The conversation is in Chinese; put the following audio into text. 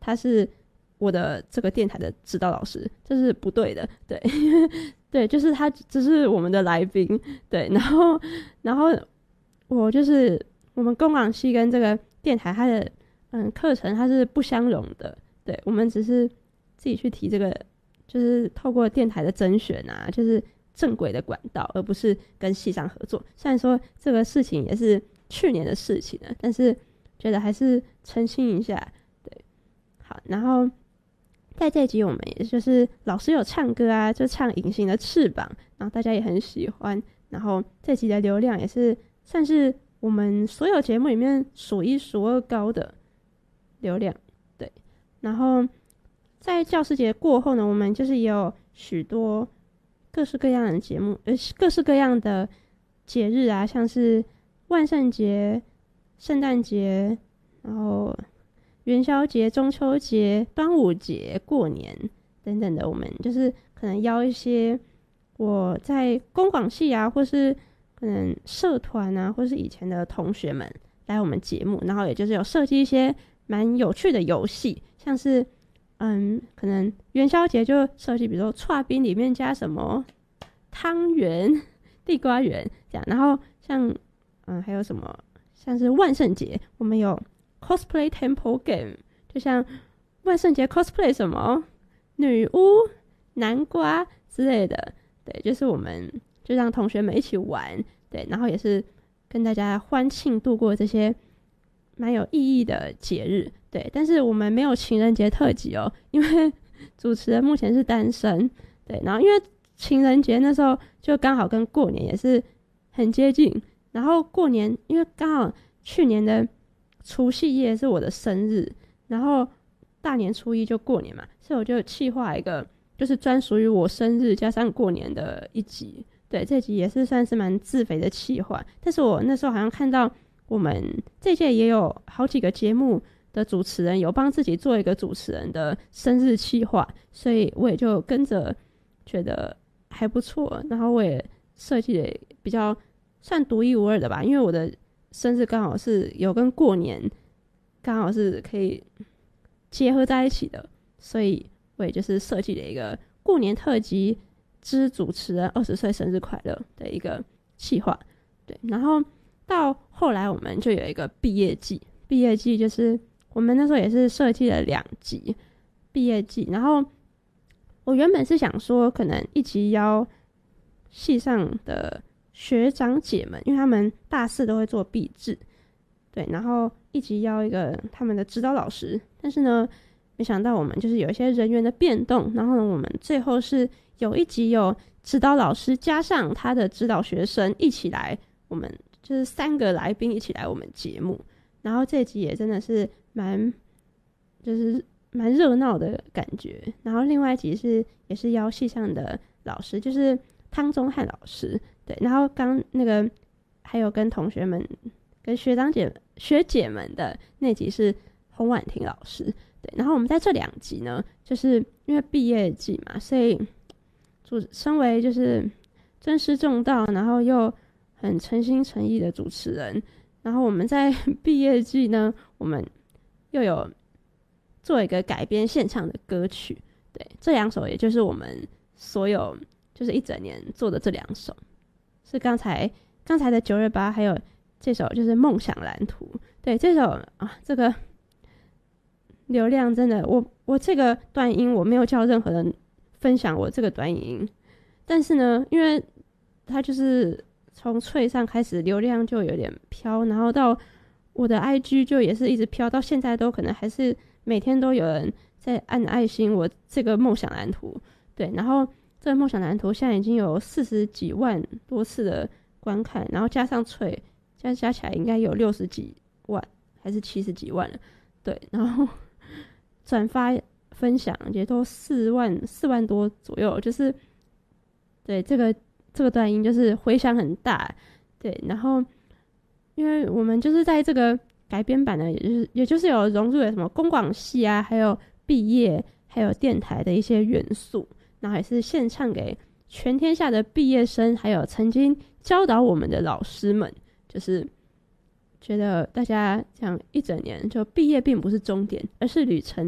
他是我的这个电台的指导老师，这是不对的，对对，就是他只是我们的来宾，对，然后我就是我们公广系跟这个电台它的课程它是不相容的，对，我们只是自己去提这个，就是透过电台的甄选啊，就是正规的管道，而不是跟系上合作。虽然说这个事情也是去年的事情了，但是觉得还是澄清一下。对，好，然后在这一集我们也就是老师有唱歌啊，就唱《隐形的翅膀》，然后大家也很喜欢，然后这集的流量也是算是我们所有节目里面数一数二高的流量。对，然后在教师节过后呢，我们就是也有许多各式各样的节目，各式各样的节日啊，像是万圣节、圣诞节，然后元宵节、中秋节、端午节、过年等等的，我们就是可能邀一些我在公广系啊，或是可能社团啊，或是以前的同学们来我们节目，然后也就是有设计一些蛮有趣的游戏，像是可能元宵节就设计，比如说剉冰里面加什么汤圆、地瓜圆这样，然后像还有什么像是万圣节，我们有 cosplay temple game， 就像万圣节 cosplay 什么女巫、南瓜之类的，对，就是我们就让同学们一起玩，对，然后也是跟大家欢庆度过这些蛮有意义的节日，对，但是我们没有情人节特辑哦，因为主持人目前是单身，对，然后因为情人节那时候就刚好跟过年也是很接近，然后过年因为刚好去年的除夕夜是我的生日，然后大年初一就过年嘛，所以我就企划一个就是专属于我生日加上过年的一集，对，这集也是算是蛮自肥的企划，但是我那时候好像看到我们这届也有好几个节目的主持人有帮自己做一个主持人的生日企划，所以我也就跟着觉得还不错，然后我也设计的比较算独一无二的吧，因为我的生日刚好是有跟过年刚好是可以结合在一起的，所以我也就是设计了一个过年特辑之主持人20岁生日快乐的一个企划，对，然后到后来我们就有一个毕业季，毕业季就是我们那时候也是设计了2集毕业季，然后我原本是想说可能一集邀系上的学长姐们，因为他们大4都会做毕制，对，然后一集邀一个他们的指导老师，但是呢没想到我们就是有一些人员的变动，然后呢我们最后是有一集有指导老师加上他的指导学生一起来，我们就是3个来宾一起来我们节目，然后这集也真的是蛮热闹的感觉，然后另外一集也是邀系上的老师，就是汤宗翰老师，对，然后刚那个还有跟同学们跟学姐们的那集是洪婉婷老师，对，然后我们在这2集呢，就是因为毕业季嘛，所以身为就是尊师重道，然后又很诚心诚意的主持人，然后我们在毕业季呢，我们又有做一个改编现场的歌曲，对，这2首也就是我们所有就是一整年做的这2首，是刚才的9月8，还有这首就是梦想蓝图，对，这首这个流量真的，我这个短音我没有叫任何人分享我这个短音，但是呢，因为它就是从脆上开始流量就有点飘，然后到我的 IG 就也是一直飘，到现在都可能还是每天都有人在按爱心我这个梦想蓝图，对，然后这个梦想蓝图现在已经有40几万多次的观看，然后加上脆加起来应该有60几万还是70几万了，对，然后转发分享也都4万多左右，就是对这个短音就是回响很大，对，然后因为我们就是在这个改编版呢，也就是有融入了什么公广系啊，还有毕业还有电台的一些元素，然后也是献唱给全天下的毕业生，还有曾经教导我们的老师们，就是觉得大家这样一整年就毕业并不是终点，而是旅程